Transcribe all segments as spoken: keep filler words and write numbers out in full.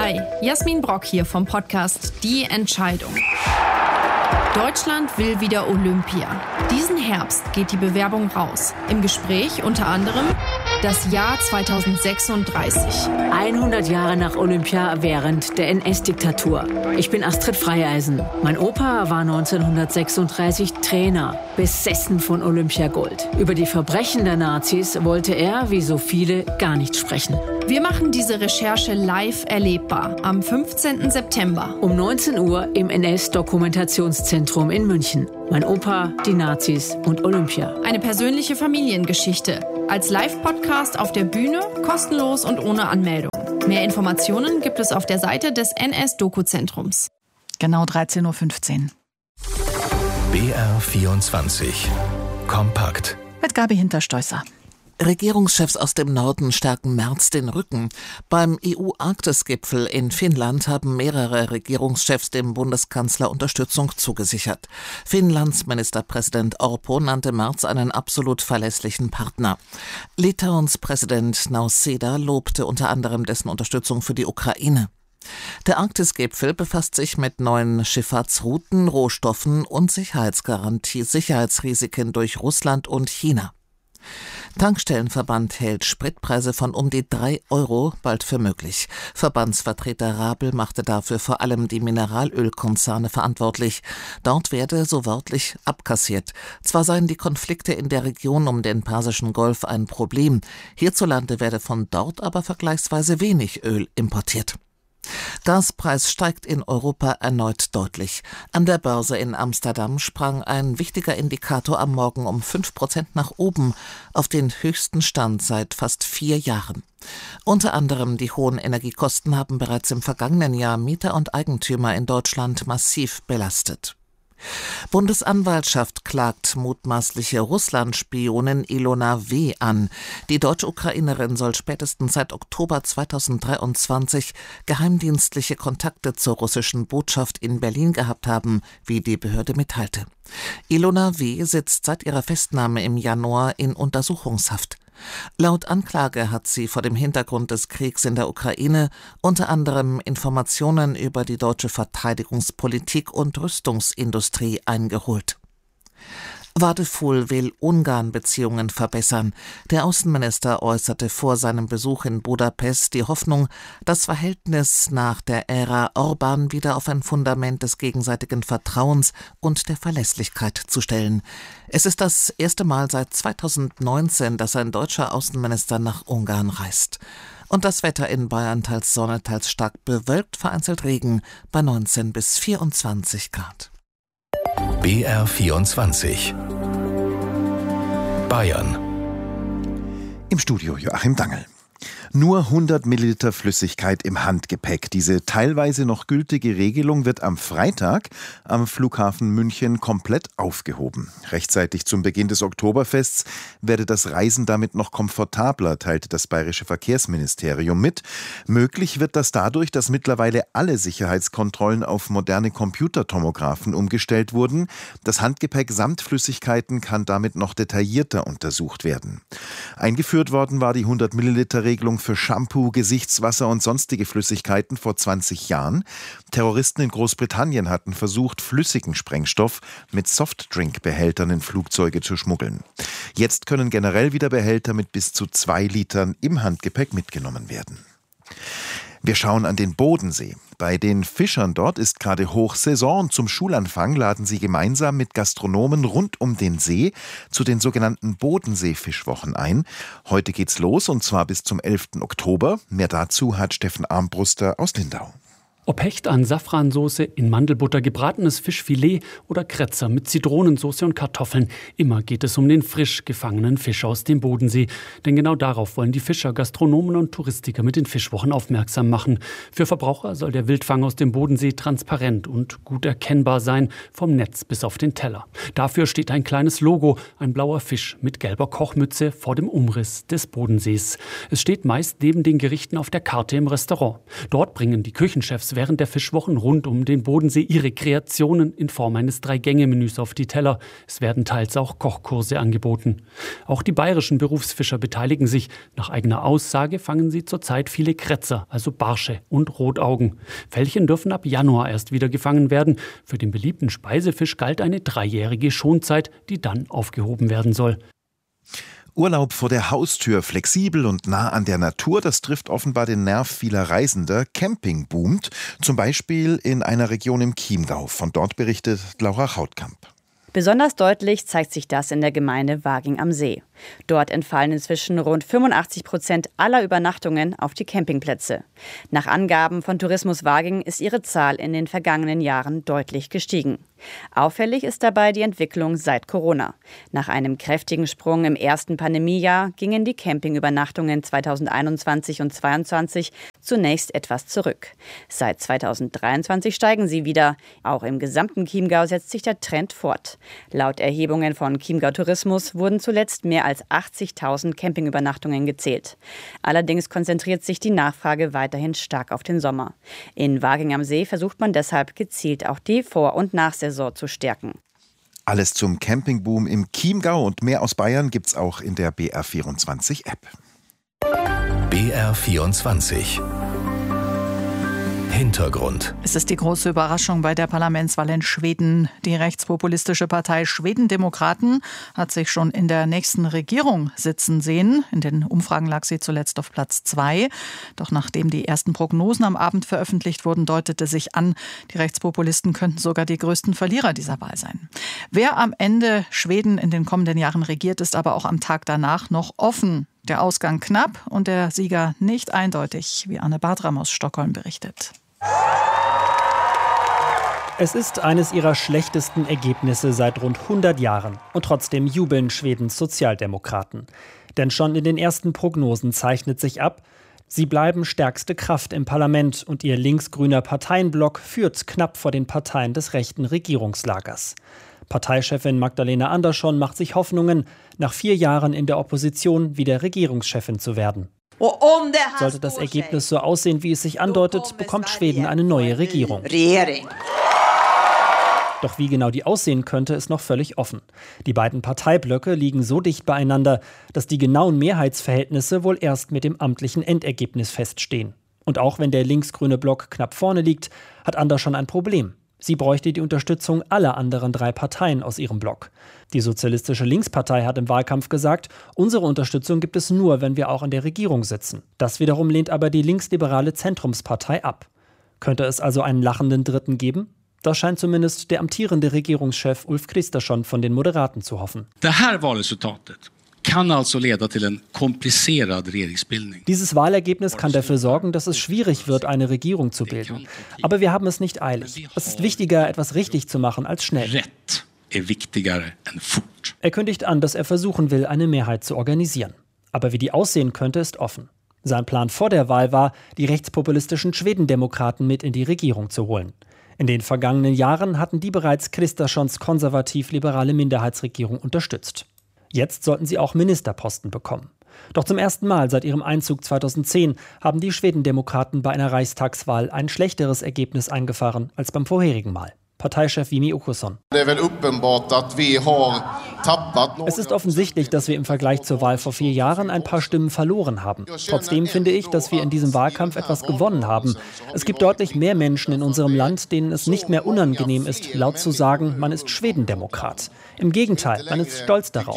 Hi, Jasmin Brock hier vom Podcast Die Entscheidung. Deutschland will wieder Olympia. Diesen Herbst geht die Bewerbung raus. Im Gespräch unter anderem das Jahr zweitausendsechsunddreißig. hundert Jahre nach Olympia während der N S-Diktatur. Ich bin Astrid Freieisen. Mein Opa war neunzehnhundertsechsunddreißig Trainer, besessen von Olympiagold. Über die Verbrechen der Nazis wollte er, wie so viele, gar nicht sprechen. Wir machen diese Recherche live erlebbar am fünfzehnten September. Um neunzehn Uhr im N S-Dokumentationszentrum in München. Mein Opa, die Nazis und Olympia. Eine persönliche Familiengeschichte. Als Live-Podcast auf der Bühne, kostenlos und ohne Anmeldung. Mehr Informationen gibt es auf der Seite des N S-Doku-Zentrums. Genau dreizehn Uhr fünfzehn. B R vierundzwanzig. Kompakt. Mit Gabi Hinterstoisser. Regierungschefs aus dem Norden stärken Merz den Rücken. Beim E U-Arktis-Gipfel in Finnland haben mehrere Regierungschefs dem Bundeskanzler Unterstützung zugesichert. Finnlands Ministerpräsident Orpo nannte Merz einen absolut verlässlichen Partner. Litauens Präsident Nausėda lobte unter anderem dessen Unterstützung für die Ukraine. Der Arktis-Gipfel befasst sich mit neuen Schifffahrtsrouten, Rohstoffen und Sicherheitsgarantie, Sicherheitsrisiken durch Russland und China. Tankstellenverband hält Spritpreise von um die drei Euro bald für möglich. Verbandsvertreter Rabel machte dafür vor allem die Mineralölkonzerne verantwortlich. Dort werde, so wörtlich, abkassiert. Zwar seien die Konflikte in der Region um den Persischen Golf ein Problem, hierzulande werde von dort aber vergleichsweise wenig Öl importiert. Gaspreis steigt in Europa erneut deutlich. An der Börse in Amsterdam sprang ein wichtiger Indikator am Morgen um fünf Prozent nach oben auf den höchsten Stand seit fast vier Jahren. Unter anderem die hohen Energiekosten haben bereits im vergangenen Jahr Mieter und Eigentümer in Deutschland massiv belastet. Bundesanwaltschaft klagt mutmaßliche Russland-Spionin Ilona W. an. Die deutsche Ukrainerin soll spätestens seit Oktober zweitausenddreiundzwanzig geheimdienstliche Kontakte zur russischen Botschaft in Berlin gehabt haben, wie die Behörde mitteilte. Ilona W. sitzt seit ihrer Festnahme im Januar in Untersuchungshaft. Laut Anklage hat sie vor dem Hintergrund des Kriegs in der Ukraine unter anderem Informationen über die deutsche Verteidigungspolitik und Rüstungsindustrie eingeholt. Wadephul will Ungarn-Beziehungen verbessern. Der Außenminister äußerte vor seinem Besuch in Budapest die Hoffnung, das Verhältnis nach der Ära Orban wieder auf ein Fundament des gegenseitigen Vertrauens und der Verlässlichkeit zu stellen. Es ist das erste Mal seit zweitausendneunzehn, dass ein deutscher Außenminister nach Ungarn reist. Und das Wetter in Bayern teils Sonne, teils stark bewölkt, vereinzelt Regen bei neunzehn bis vierundzwanzig Grad. B R vierundzwanzig. Bayern. Im Studio Joachim Dangel. Nur hundert Milliliter Flüssigkeit im Handgepäck. Diese teilweise noch gültige Regelung wird am Freitag am Flughafen München komplett aufgehoben. Rechtzeitig zum Beginn des Oktoberfests werde das Reisen damit noch komfortabler, teilte das Bayerische Verkehrsministerium mit. Möglich wird das dadurch, dass mittlerweile alle Sicherheitskontrollen auf moderne Computertomographen umgestellt wurden. Das Handgepäck samt Flüssigkeiten kann damit noch detaillierter untersucht werden. Eingeführt worden war die hundert Milliliter Regelung für Shampoo, Gesichtswasser und sonstige Flüssigkeiten vor zwanzig Jahren. Terroristen in Großbritannien hatten versucht, flüssigen Sprengstoff mit Softdrinkbehältern in Flugzeuge zu schmuggeln. Jetzt können generell wieder Behälter mit bis zu zwei Litern im Handgepäck mitgenommen werden. Wir schauen an den Bodensee. Bei den Fischern dort ist gerade Hochsaison und zum Schulanfang laden sie gemeinsam mit Gastronomen rund um den See zu den sogenannten Bodensee-Fischwochen ein. Heute geht's los und zwar bis zum elften Oktober. Mehr dazu hat Steffen Armbruster aus Lindau. Ob Hecht an Safransoße, in Mandelbutter gebratenes Fischfilet oder Kretzer mit Zitronensoße und Kartoffeln, immer geht es um den frisch gefangenen Fisch aus dem Bodensee. Denn genau darauf wollen die Fischer, Gastronomen und Touristiker mit den Fischwochen aufmerksam machen. Für Verbraucher soll der Wildfang aus dem Bodensee transparent und gut erkennbar sein, vom Netz bis auf den Teller. Dafür steht ein kleines Logo, ein blauer Fisch mit gelber Kochmütze vor dem Umriss des Bodensees. Es steht meist neben den Gerichten auf der Karte im Restaurant. Dort bringen die Küchenchefs es während der Fischwochen rund um den Bodensee ihre Kreationen in Form eines Drei-Gänge-Menüs auf die Teller. Es werden teils auch Kochkurse angeboten. Auch die bayerischen Berufsfischer beteiligen sich. Nach eigener Aussage fangen sie zurzeit viele Kretzer, also Barsche und Rotaugen. Felchen dürfen ab Januar erst wieder gefangen werden. Für den beliebten Speisefisch galt eine dreijährige Schonzeit, die dann aufgehoben werden soll. Urlaub vor der Haustür, flexibel und nah an der Natur, das trifft offenbar den Nerv vieler Reisender. Camping boomt, zum Beispiel in einer Region im Chiemgau. Von dort berichtet Laura Hautkamp. Besonders deutlich zeigt sich das in der Gemeinde Waging am See. Dort entfallen inzwischen rund fünfundachtzig Prozent aller Übernachtungen auf die Campingplätze. Nach Angaben von Tourismus Waging ist ihre Zahl in den vergangenen Jahren deutlich gestiegen. Auffällig ist dabei die Entwicklung seit Corona. Nach einem kräftigen Sprung im ersten Pandemiejahr gingen die Campingübernachtungen zweitausendeinundzwanzig und zweitausendzweiundzwanzig zunächst etwas zurück. Seit zweitausenddreiundzwanzig steigen sie wieder. Auch im gesamten Chiemgau setzt sich der Trend fort. Laut Erhebungen von Chiemgau Tourismus wurden zuletzt mehr als achtzigtausend Campingübernachtungen gezählt. Allerdings konzentriert sich die Nachfrage weiterhin stark auf den Sommer. In Waging am See versucht man deshalb gezielt auch die Vor- und Nachsaison zu stärken. Alles zum Campingboom im Chiemgau und mehr aus Bayern gibt's auch in der B R vierundzwanzig App. B R vierundzwanzig Hintergrund. Es ist die große Überraschung bei der Parlamentswahl in Schweden. Die rechtspopulistische Partei Schwedendemokraten hat sich schon in der nächsten Regierung sitzen sehen. In den Umfragen lag sie zuletzt auf Platz zwei. Doch nachdem die ersten Prognosen am Abend veröffentlicht wurden, deutete sich an, die Rechtspopulisten könnten sogar die größten Verlierer dieser Wahl sein. Wer am Ende Schweden in den kommenden Jahren regiert, ist aber auch am Tag danach noch offen. Der Ausgang knapp und der Sieger nicht eindeutig, wie Anne Bartram aus Stockholm berichtet. Es ist eines ihrer schlechtesten Ergebnisse seit rund hundert Jahren. Und trotzdem jubeln Schwedens Sozialdemokraten. Denn schon in den ersten Prognosen zeichnet sich ab, sie bleiben stärkste Kraft im Parlament und ihr linksgrüner Parteienblock führt knapp vor den Parteien des rechten Regierungslagers. Parteichefin Magdalena Andersson macht sich Hoffnungen, nach vier Jahren in der Opposition wieder Regierungschefin zu werden. Sollte das Ergebnis so aussehen, wie es sich andeutet, bekommt Schweden eine neue Regierung. Doch wie genau die aussehen könnte, ist noch völlig offen. Die beiden Parteiblöcke liegen so dicht beieinander, dass die genauen Mehrheitsverhältnisse wohl erst mit dem amtlichen Endergebnis feststehen. Und auch wenn der linksgrüne Block knapp vorne liegt, hat Andersson ein Problem. Sie bräuchte die Unterstützung aller anderen drei Parteien aus ihrem Block. Die Sozialistische Linkspartei hat im Wahlkampf gesagt, unsere Unterstützung gibt es nur, wenn wir auch in der Regierung sitzen. Das wiederum lehnt aber die linksliberale Zentrumspartei ab. Könnte es also einen lachenden Dritten geben? Das scheint zumindest der amtierende Regierungschef Ulf Kristersson von den Moderaten zu hoffen. Det här valresultatet kann also leda till en komplicerad regeringsbildning. Dieses Wahlergebnis kann dafür sorgen, dass es schwierig wird, eine Regierung zu bilden. Aber wir haben es nicht eilig. Es ist wichtiger, etwas richtig zu machen, als schnell. Rätt är viktigare än fort. Er kündigt an, dass er versuchen will, eine Mehrheit zu organisieren. Aber wie die aussehen könnte, ist offen. Sein Plan vor der Wahl war, die rechtspopulistischen Schwedendemokraten mit in die Regierung zu holen. In den vergangenen Jahren hatten die bereits Kristerssons konservativ-liberale Minderheitsregierung unterstützt. Jetzt sollten sie auch Ministerposten bekommen. Doch zum ersten Mal seit ihrem Einzug zweitausendzehn haben die Schwedendemokraten bei einer Reichstagswahl ein schlechteres Ergebnis eingefahren als beim vorherigen Mal. Parteichef Jimmie Åkesson. Es ist offensichtlich, dass wir im Vergleich zur Wahl vor vier Jahren ein paar Stimmen verloren haben. Trotzdem finde ich, dass wir in diesem Wahlkampf etwas gewonnen haben. Es gibt deutlich mehr Menschen in unserem Land, denen es nicht mehr unangenehm ist, laut zu sagen, man ist Schwedendemokrat. Im Gegenteil, man ist stolz darauf.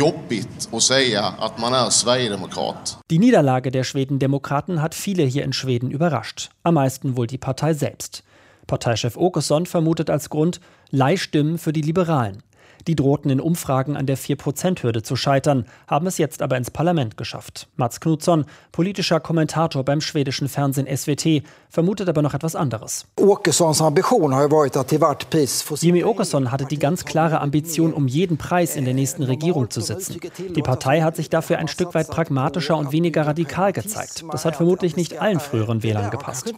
Die Niederlage der Schwedendemokraten hat viele hier in Schweden überrascht. Am meisten wohl die Partei selbst. Parteichef Åkesson vermutet als Grund Leihstimmen für die Liberalen. Die drohten in Umfragen an der vier Prozent Hürde zu scheitern, haben es jetzt aber ins Parlament geschafft. Mats Knutsson, politischer Kommentator beim schwedischen Fernsehen S V T, vermutet aber noch etwas anderes. Jimmie Åkesson hatte die ganz klare Ambition, um jeden Preis in der nächsten Regierung zu sitzen. Die Partei hat sich dafür ein Stück weit pragmatischer und weniger radikal gezeigt. Das hat vermutlich nicht allen früheren Wählern gepasst.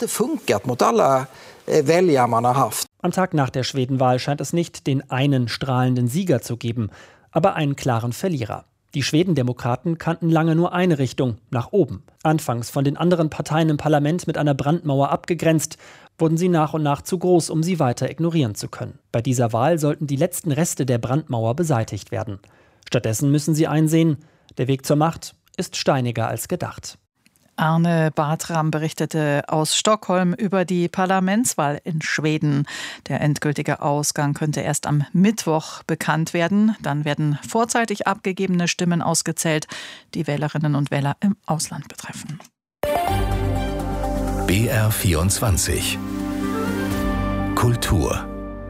Am Tag nach der Schwedenwahl scheint es nicht den einen strahlenden Sieger zu geben, aber einen klaren Verlierer. Die Schwedendemokraten kannten lange nur eine Richtung, nach oben. Anfangs von den anderen Parteien im Parlament mit einer Brandmauer abgegrenzt, wurden sie nach und nach zu groß, um sie weiter ignorieren zu können. Bei dieser Wahl sollten die letzten Reste der Brandmauer beseitigt werden. Stattdessen müssen sie einsehen, der Weg zur Macht ist steiniger als gedacht. Arne Bartram berichtete aus Stockholm über die Parlamentswahl in Schweden. Der endgültige Ausgang könnte erst am Mittwoch bekannt werden. Dann werden vorzeitig abgegebene Stimmen ausgezählt, die Wählerinnen und Wähler im Ausland betreffen. B R vierundzwanzig Kultur.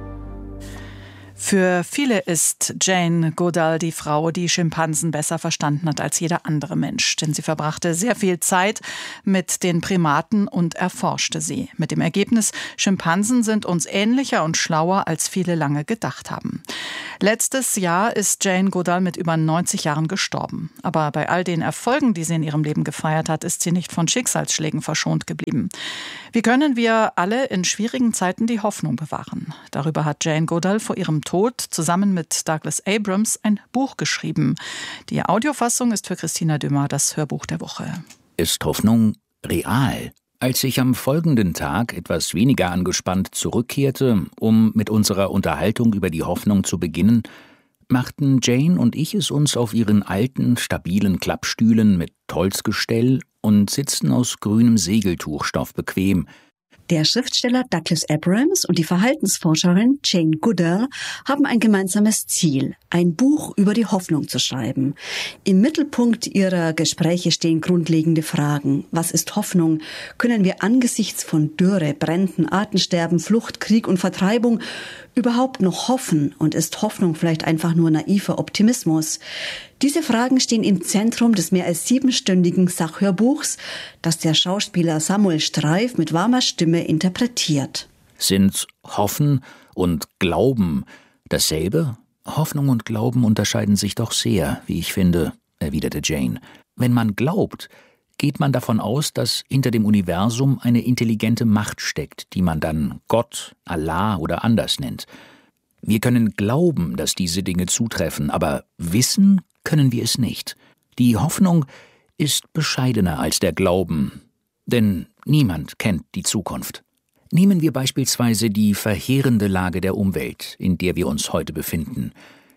Für viele ist Jane Goodall die Frau, die Schimpansen besser verstanden hat als jeder andere Mensch. Denn sie verbrachte sehr viel Zeit mit den Primaten und erforschte sie. Mit dem Ergebnis, Schimpansen sind uns ähnlicher und schlauer, als viele lange gedacht haben. Letztes Jahr ist Jane Goodall mit über neunzig Jahren gestorben. Aber bei all den Erfolgen, die sie in ihrem Leben gefeiert hat, ist sie nicht von Schicksalsschlägen verschont geblieben. Wie können wir alle in schwierigen Zeiten die Hoffnung bewahren? Darüber hat Jane Goodall vor ihrem Tod zusammen mit Douglas Abrams ein Buch geschrieben. Die Audiofassung ist für Christina Dümmer das Hörbuch der Woche. Ist Hoffnung real? Als ich am folgenden Tag etwas weniger angespannt zurückkehrte, um mit unserer Unterhaltung über die Hoffnung zu beginnen, machten Jane und ich es uns auf ihren alten, stabilen Klappstühlen mit Holzgestell und Sitzen aus grünem Segeltuchstoff bequem. Der Schriftsteller Douglas Abrams und die Verhaltensforscherin Jane Goodall haben ein gemeinsames Ziel, ein Buch über die Hoffnung zu schreiben. Im Mittelpunkt ihrer Gespräche stehen grundlegende Fragen. Was ist Hoffnung? Können wir angesichts von Dürre, Bränden, Artensterben, Flucht, Krieg und Vertreibung überhaupt noch hoffen? Und ist Hoffnung vielleicht einfach nur naiver Optimismus? Diese Fragen stehen im Zentrum des mehr als siebenstündigen Sachhörbuchs, das der Schauspieler Samuel Streif mit warmer Stimme interpretiert. Sind Hoffen und Glauben dasselbe? Hoffnung und Glauben unterscheiden sich doch sehr, wie ich finde, erwiderte Jane. Wenn man glaubt, geht man davon aus, dass hinter dem Universum eine intelligente Macht steckt, die man dann Gott, Allah oder anders nennt. Wir können glauben, dass diese Dinge zutreffen, aber wissen können wir es nicht. Die Hoffnung ist bescheidener als der Glauben, denn niemand kennt die Zukunft. Nehmen wir beispielsweise die verheerende Lage der Umwelt, in der wir uns heute befinden.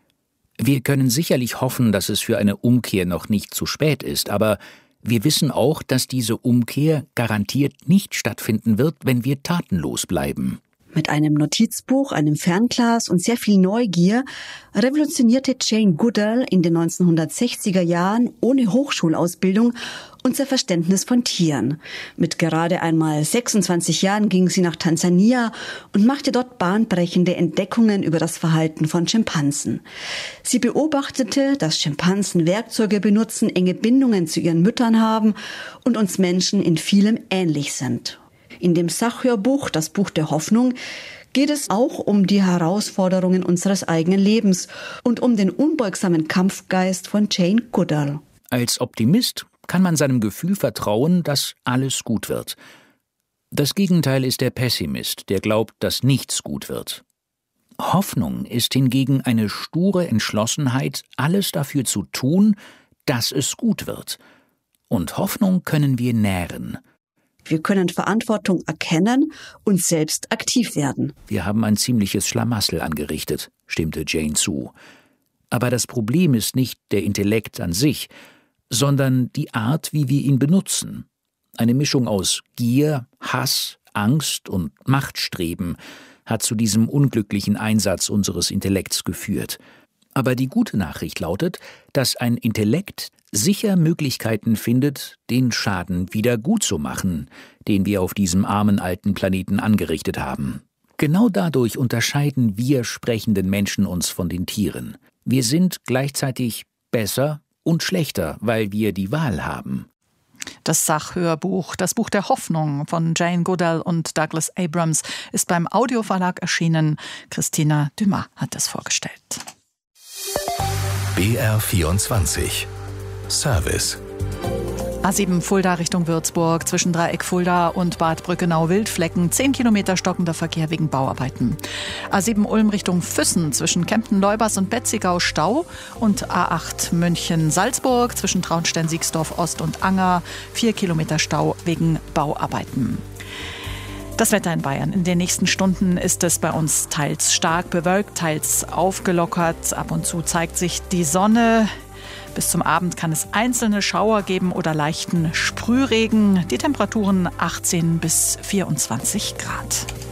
Wir können sicherlich hoffen, dass es für eine Umkehr noch nicht zu spät ist, aber wir wissen auch, dass diese Umkehr garantiert nicht stattfinden wird, wenn wir tatenlos bleiben. Mit einem Notizbuch, einem Fernglas und sehr viel Neugier revolutionierte Jane Goodall in den neunzehnhundertsechziger Jahren ohne Hochschulausbildung unser Verständnis von Tieren. Mit gerade einmal sechsundzwanzig Jahren ging sie nach Tansania und machte dort bahnbrechende Entdeckungen über das Verhalten von Schimpansen. Sie beobachtete, dass Schimpansen Werkzeuge benutzen, enge Bindungen zu ihren Müttern haben und uns Menschen in vielem ähnlich sind. In dem Sachhörbuch Das Buch der Hoffnung geht es auch um die Herausforderungen unseres eigenen Lebens und um den unbeugsamen Kampfgeist von Jane Goodall. Als Optimist kann man seinem Gefühl vertrauen, dass alles gut wird. Das Gegenteil ist der Pessimist, der glaubt, dass nichts gut wird. Hoffnung ist hingegen eine sture Entschlossenheit, alles dafür zu tun, dass es gut wird. Und Hoffnung können wir nähren. Wir können Verantwortung erkennen und selbst aktiv werden. Wir haben ein ziemliches Schlamassel angerichtet, stimmte Jane zu. Aber das Problem ist nicht der Intellekt an sich, sondern die Art, wie wir ihn benutzen. Eine Mischung aus Gier, Hass, Angst und Machtstreben hat zu diesem unglücklichen Einsatz unseres Intellekts geführt. Aber die gute Nachricht lautet, dass ein Intellekt sicher Möglichkeiten findet, den Schaden wieder gut zu machen, den wir auf diesem armen alten Planeten angerichtet haben. Genau dadurch unterscheiden wir sprechenden Menschen uns von den Tieren. Wir sind gleichzeitig besser und schlechter, weil wir die Wahl haben. Das Sachhörbuch, das Buch der Hoffnung von Jane Goodall und Douglas Abrams ist beim Audioverlag erschienen. Christina Dümmer hat es vorgestellt. B R vierundzwanzig Service. A sieben Fulda Richtung Würzburg, zwischen Dreieck Fulda und Bad Brückenau-Wildflecken, zehn Kilometer stockender Verkehr wegen Bauarbeiten. A sieben Ulm Richtung Füssen, zwischen Kempten-Leubers und Betzigau Stau und A acht München-Salzburg, zwischen Traunstein-Siegsdorf Ost und Anger, vier Kilometer Stau wegen Bauarbeiten. Das Wetter in Bayern. In den nächsten Stunden ist es bei uns teils stark bewölkt, teils aufgelockert. Ab und zu zeigt sich die Sonne. Bis zum Abend kann es einzelne Schauer geben oder leichten Sprühregen. Die Temperaturen achtzehn bis vierundzwanzig Grad.